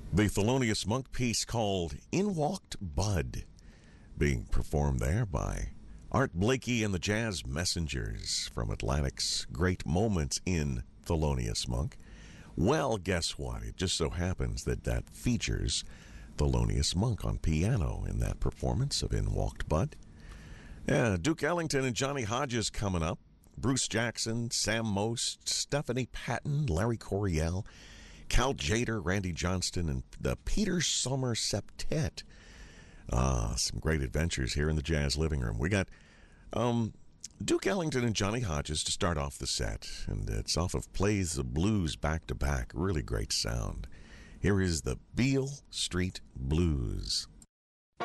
The Thelonious Monk piece called In Walked Bud, being performed there by Art Blakey and the Jazz Messengers from Atlantic's Great Moments in Thelonious Monk. Well, guess what? It just so happens that features Thelonious Monk on piano in that performance of In Walked Bud. Yeah, Duke Ellington and Johnny Hodges coming up. Bruce Jackson, Sam Most, Stephanie Patton, Larry Coryell, Cal Tjader, Randy Johnston, and the Peter Sommer Septet. Some great adventures here in the Jazz Living Room. We got Duke Ellington and Johnny Hodges to start off the set, and it's off of Plays the Blues back to back. Really great sound. Here is the Beale Street Blues.